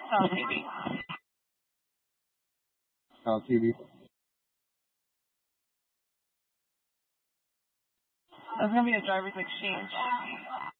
Style TV. Style TV. That's gonna be a driver's exchange.